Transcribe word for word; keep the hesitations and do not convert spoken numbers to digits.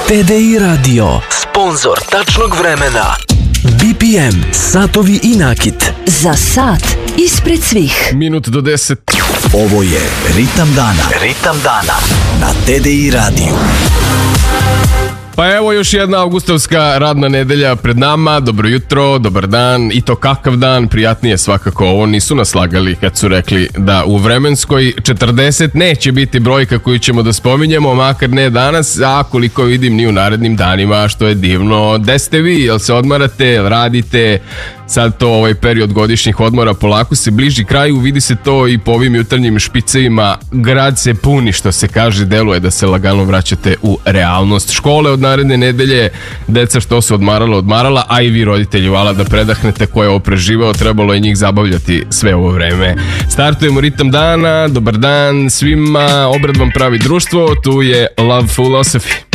T D I Radio, sponzor tačnog vremena. B P M, satovi i nakit. Za sat ispred svih. Minut do deset. Ovo je Ritam dana. Ritam dana na T D I Radio. Pa evo još jedna avgustovska radna nedelja pred nama. Dobro jutro, dobar dan. I to kakav dan, prijatnije svakako. Ovo nisu nas lagali kad su rekli da u vremenskoj četrdeset neće biti brojka koju ćemo da spominjemo, makar ne danas, a koliko vidim ni u narednim danima, što je divno. Gde ste vi? Jel se odmarate? Jel radite? Sad to ovaj period godišnjih odmora polako se bliži kraju, vidi se to i po ovim jutarnjim špicevima. Grad se puni, što se kaže, deluje da se lagano vraćate u realnost. Škole od naredne nedelje, deca što se odmarala, odmarala, a i vi roditelji, vala da predahnete, ko je ovo preživeo, trebalo je njih zabavljati sve ovo vreme. Startujemo Ritam dana, dobar dan svima, obred vam pravi društvo, tu je Love Philosophy.